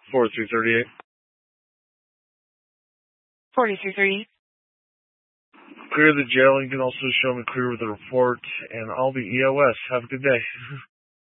4338. 4338. Clear the jail. You can also show me clear with the report, and I'll be EOS. Have a good day.